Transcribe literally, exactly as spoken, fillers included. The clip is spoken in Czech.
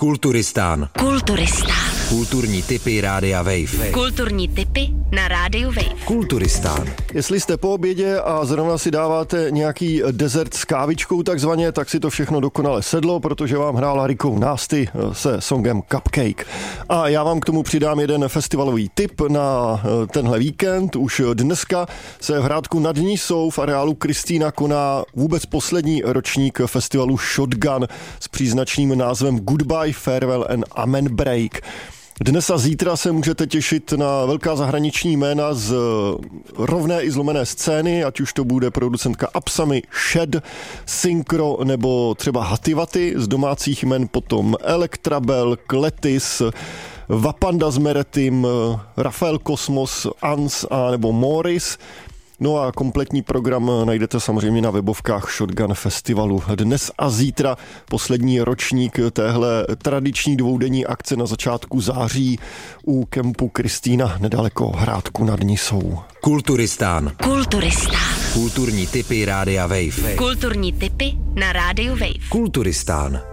Kulturistán. Kulturistán. Kulturní tipy Rádia Wave. Kulturní tipy na Rádiu Wave. Kulturistán. Jestli jste po obědě a zrovna si dáváte nějaký dezert s kávičkou takzvaně, tak si to všechno dokonale sedlo, protože vám hrála Rico Nasty se songem Cupcake. A já vám k tomu přidám jeden festivalový tip na tenhle víkend. Už dneska se v Hrádku nad Nisou v areálu Kristýna koná vůbec poslední ročník festivalu Shotgun s příznačným názvem Goodbye, Farewell and Amen Break. Dnes a zítra se můžete těšit na velká zahraniční jména z rovné i zlomené scény, ať už to bude producentka Apsamy, Shed, Synchro nebo třeba Hativaty, z domácích jmen potom Electrabel, Kletis, Vapanda s Meretim, Rafael Kosmos, Ans a nebo Morris. No a kompletní program najdete samozřejmě na webovkách Shotgun Festivalu. Dnes a zítra poslední ročník téhle tradiční dvoudenní akce na začátku září u kempu Kristýna nedaleko Hrádku nad Nisou. Kulturistán. Kulturistán. Kulturní tipy Rádia Wave. Kulturní tipy na Rádiu Wave. Kulturistán.